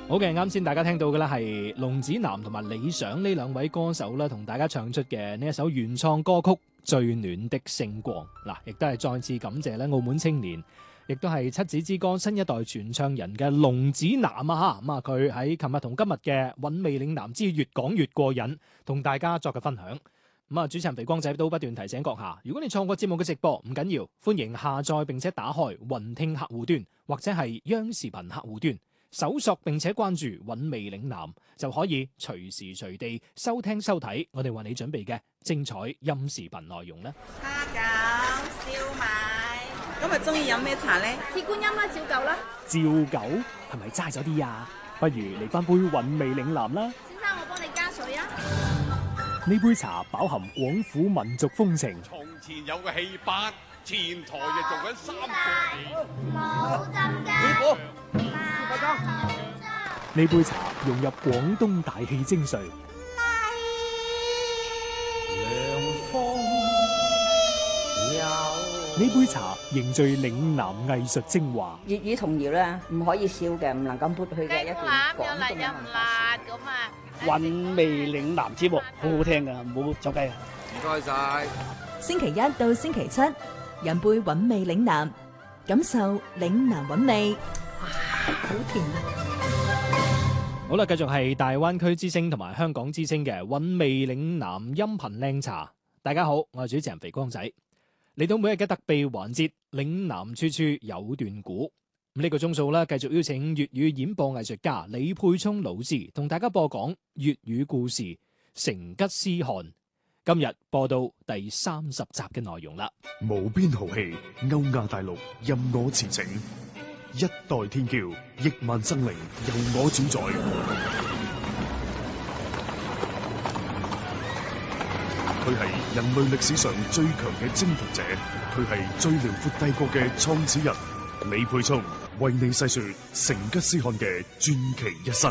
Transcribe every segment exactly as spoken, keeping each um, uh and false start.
好嘅，啱先大家聽到嘅咧係龍子南同埋李想呢兩位歌手啦，同大家唱出嘅呢一首原創歌曲《最暖的星光》。嗱，亦都係再次感謝咧澳門青年，亦都係七子之歌新一代傳唱人嘅龍子南啊！嚇咁啊，佢喺琴日同今日嘅韻味嶺南之越講越過癮，同大家作嘅分享。咁啊，主持人肥光仔都不斷提醒閣下，如果你錯過節目嘅直播，唔緊要，歡迎下載並且打開雲聽客戶端或者係央視頻客戶端。搜索並且關注韻味嶺南，就可以隨時隨地收聽收睇我哋為你準備嘅精彩音視頻內容啦。 蝦餃、燒賣，今日中意飲咩茶呢？ 鐵觀音啦，照舊啦。 照舊係咪齋咗啲啊？不如嚟翻杯韻味嶺南啦。 先生，我幫你加水啊。 呢杯茶飽含廣府民族風情。 從前有個戲班，前台就做緊三個冇浸㗎。 呢杯茶融入廣東大氣精髓。呢杯茶凝聚嶺南藝術精華。 粵語童謠咧，唔可以笑嘅，唔能夠抹去嘅一段廣東嘅文化。 咁啊， 韻味嶺南節目好好聽噶，唔好走雞啊！ 唔該晒。 星期一到星期七，飲杯韻味嶺南，感受嶺南韻味。哇，好甜啊！ 好啦，繼續係大灣區之聲同埋香港之聲嘅韻味嶺南音頻靚茶。大家好，我係主持人肥光仔。嚟到每日嘅特備環節，嶺南處處有段古。咁、這、呢個鐘數咧，繼續邀請粵語演播藝術家李沛聰老師同大家播講粵語故事《成吉思汗》。今日播到第三十集嘅內容啦。 無邊豪氣，歐亞大陸任我馳騁，一代天驕，億萬生靈由我主宰。佢係人類歷史上最強嘅征服者，佢係最遼闊帝國嘅創始人。李沛聰為你細說成吉思汗嘅傳奇一生。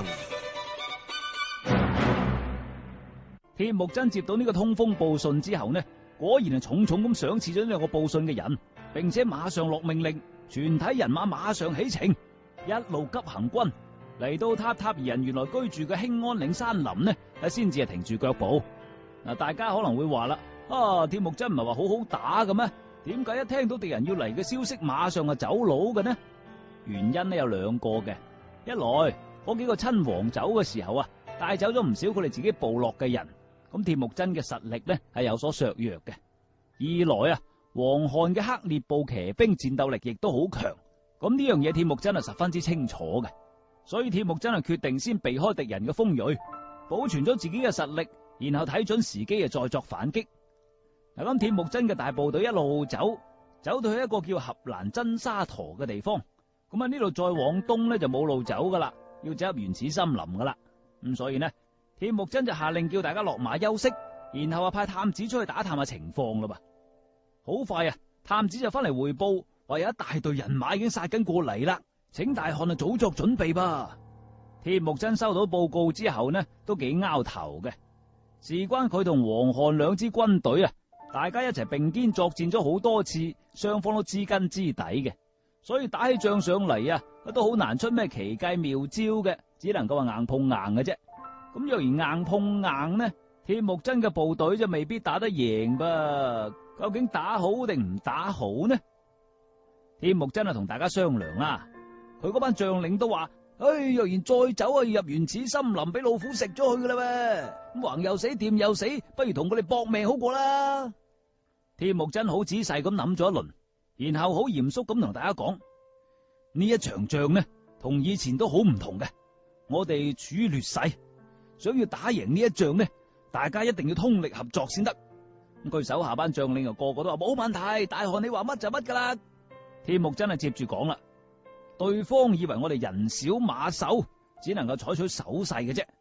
鐵木真接到呢個通風報信之後呢，果然係重重咁賞賜咗呢兩個報信嘅人，並且馬上落命令，全體人馬馬上起程，一路急行軍嚟到塔塔爾人原來居住嘅興安嶺山林呢，先至係停住腳步。嗱，大家可能會話啦，啊，鐵木真唔係話好好打嘅咩？點解一聽到敵人要嚟嘅消息，馬上就走佬嘅呢？原因呢有兩個嘅，一來嗰幾個親王走嘅時候啊，帶走咗唔少佢哋自己部落嘅人，咁鐵木真嘅實力呢係有所削弱嘅。二來啊，黃漢嘅黑列部騎兵戰鬥力亦都好強，咁呢樣嘢鐵木真係十分之清楚嘅，所以鐵木真係決定先避開敵人嘅鋒銳，保存咗自己嘅實力，然後睇準時機啊再作反擊。嗱，咁鐵木真嘅大部隊一路走，走到去一個叫合蘭真沙陀嘅地方，咁啊呢度再往東咧就冇路走噶啦，要走入原始森林噶啦。咁所以呢，鐵木真就下令叫大家落馬休息，然後啊派探子出去打探下情況啦噃。好快啊，探子就翻嚟匯報，話有一大隊人馬已經殺緊過嚟啦，請大漢啊早作準備吧。鐵木真收到報告之後呢，都幾拗頭嘅，事關佢同黃漢兩支軍隊啊，大家一齊並肩作戰咗好多次，雙方都知根知底嘅，所以打起仗上嚟啊，都好難出咩奇計妙招嘅，只能夠話硬碰硬嘅啫。咁若然硬碰硬呢，鐵木真嘅部隊就未必打得贏噃。究竟打好定唔打好呢？鐵木真啊同大家商量啦，佢嗰班將領都話：唉，若然再走啊，要入原始森林俾老虎食咗佢噶啦，咁橫又死，掂又死，不如同佢哋搏命好過啦。鐵木真好仔細咁諗咗一輪，然後好嚴肅咁同大家講：呢一場仗呢，同以前都好唔同嘅，我哋處於劣勢，想要打贏呢一仗呢，大家一定要通力合作先得。咁佢手下班將領又個個都話冇問題，大漢你話乜就乜噶啦。鐵木真係接住講啦，對方以為我哋人少馬瘦，只能夠採取守勢嘅啫。